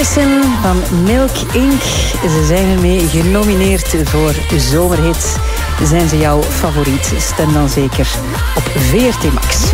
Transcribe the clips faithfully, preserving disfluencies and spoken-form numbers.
Madison van Milk incorporated. Ze zijn ermee genomineerd voor Zomerhit. Zijn ze jouw favoriet? Stem dan zeker op V R T Max.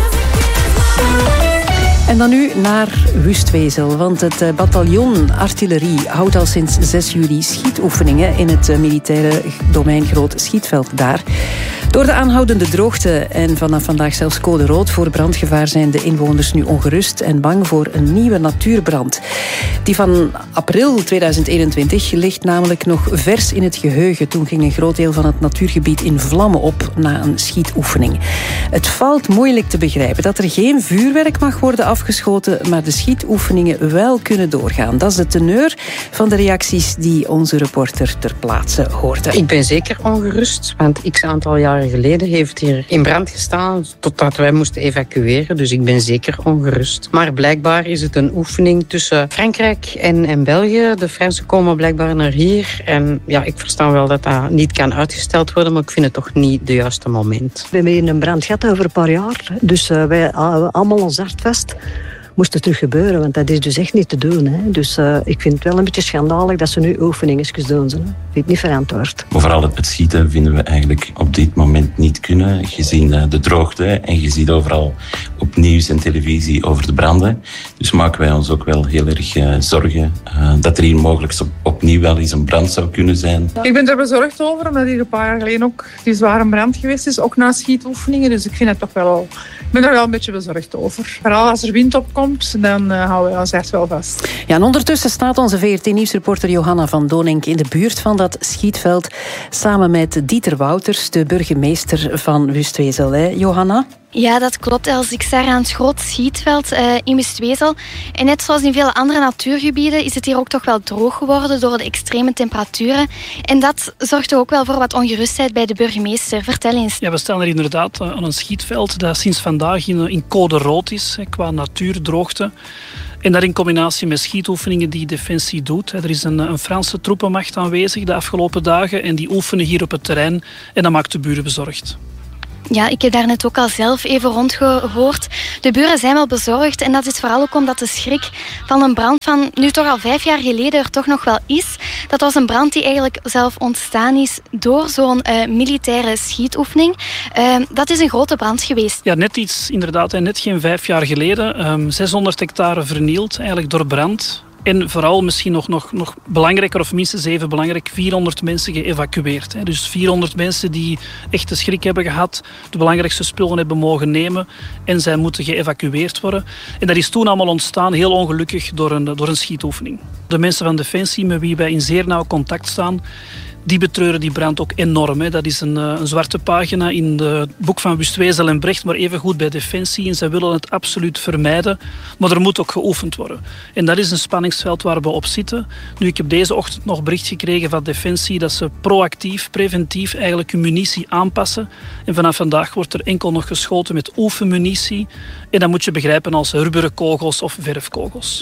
En dan nu naar Wustwezel, want het bataljon artillerie houdt al sinds zes juli schietoefeningen in het militaire domein Groot Schietveld daar. Door de aanhoudende droogte en vanaf vandaag zelfs code rood voor brandgevaar zijn de inwoners nu ongerust en bang voor een nieuwe natuurbrand. Die van april tweeduizend eenentwintig ligt namelijk nog vers in het geheugen. Toen ging een groot deel van het natuurgebied in vlammen op na een schietoefening. Het valt moeilijk te begrijpen dat er geen vuurwerk mag worden afgeschoten, maar de schietoefeningen wel kunnen doorgaan. Dat is de teneur van de reacties die onze reporter ter plaatse hoorde. Ik ben zeker ongerust, want x aantal jaren geleden heeft hier in brand gestaan totdat wij moesten evacueren. Dus ik ben zeker ongerust. Maar blijkbaar is het een oefening tussen Frankrijk en, en België. De Fransen komen blijkbaar naar hier. En ja, ik versta wel dat dat niet kan uitgesteld worden, maar ik vind het toch niet de juiste moment. We hebben hier een brand gehad over een paar jaar. Dus uh, wij uh, allemaal ons hart vast. Moest het terug gebeuren, want dat is dus echt niet te doen. Hè. Dus uh, ik vind het wel een beetje schandalig dat ze nu oefeningen doen. Hè. Ik vind het niet verantwoord. Maar vooral het schieten vinden we eigenlijk op dit moment niet kunnen, gezien uh, de droogte. En je ziet overal op nieuws en televisie over de branden. Dus maken wij ons ook wel heel erg uh, zorgen uh, dat er hier mogelijk opnieuw wel eens een brand zou kunnen zijn. Ik ben er bezorgd over, omdat hier een paar jaar geleden ook die zware brand geweest is, ook na schietoefeningen. Dus ik vind het toch wel... Ik ben er wel een beetje bezorgd over. Vooral als er wind opkomt, dan uh, houden we ons echt wel vast. Ja, en ondertussen staat onze V R T-nieuwsreporter Johanna van Donink in de buurt van dat schietveld, samen met Dieter Wouters, de burgemeester van Wustwezel. Hè, Johanna? Ja, dat klopt, Els. Ik sta aan het groot schietveld uh, in Wustwezel. En net zoals in vele andere natuurgebieden is het hier ook toch wel droog geworden door de extreme temperaturen. En dat zorgt ook wel voor wat ongerustheid bij de burgemeester. Vertel eens. Ja, we staan er inderdaad aan een schietveld dat sinds vandaag in, in code rood is, qua natuurdroogte. En dat in combinatie met schietoefeningen die Defensie doet. Er is een, een Franse troepenmacht aanwezig de afgelopen dagen en die oefenen hier op het terrein. En dat maakt de buren bezorgd. Ja, ik heb daar net ook al zelf even rondgehoord. De buren zijn wel bezorgd en dat is vooral ook omdat de schrik van een brand van nu toch al vijf jaar geleden er toch nog wel is. Dat was een brand die eigenlijk zelf ontstaan is door zo'n uh, militaire schietoefening. Uh, dat is een grote brand geweest. Ja, net iets inderdaad, net geen vijf jaar geleden. Um, zeshonderd hectare vernield, eigenlijk door brand. En vooral misschien nog, nog, nog belangrijker, of minstens even belangrijk, vierhonderd mensen geëvacueerd. Hè. Dus vierhonderd mensen die echt de schrik hebben gehad, de belangrijkste spullen hebben mogen nemen en zij moeten geëvacueerd worden. En dat is toen allemaal ontstaan, heel ongelukkig, door een, door een schietoefening. De mensen van Defensie, met wie wij in zeer nauw contact staan, die betreuren die brand ook enorm. Hè. Dat is een, een zwarte pagina in het boek van Wustwezel en Brecht, maar even goed bij Defensie. En zij willen het absoluut vermijden, maar er moet ook geoefend worden. En dat is een spanningsveld waar we op zitten. Nu, ik heb deze ochtend nog bericht gekregen van Defensie dat ze proactief, preventief eigenlijk hun munitie aanpassen. En vanaf vandaag wordt er enkel nog geschoten met oefenmunitie. En dat moet je begrijpen als rubberen kogels of verfkogels.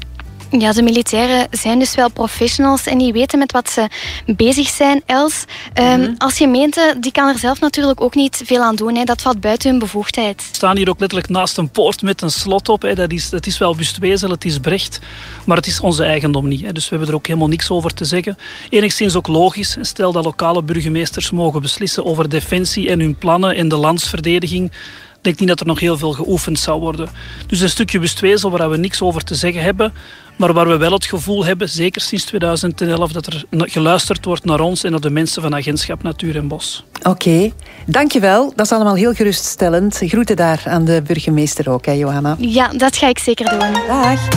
Ja, de militairen zijn dus wel professionals en die weten met wat ze bezig zijn. Els, mm-hmm. um, als gemeente, die kan er zelf natuurlijk ook niet veel aan doen. Hè. Dat valt buiten hun bevoegdheid. We staan hier ook letterlijk naast een poort met een slot op. Hè. Dat is, dat is wel Wustwezel, het is Brecht, maar het is onze eigendom niet. Hè. Dus we hebben er ook helemaal niks over te zeggen. Enigszins ook logisch. Stel dat lokale burgemeesters mogen beslissen over defensie en hun plannen en de landsverdediging. Ik denk niet dat er nog heel veel geoefend zou worden. Dus een stukje Wustwezel waar we niks over te zeggen hebben, maar waar we wel het gevoel hebben, zeker sinds tweeduizend elf, dat er geluisterd wordt naar ons en naar de mensen van Agentschap Natuur en Bos. Oké, okay. Dankjewel. Dat is allemaal heel geruststellend. Groeten daar aan de burgemeester ook, hè, Johanna? Ja, dat ga ik zeker doen. Dag.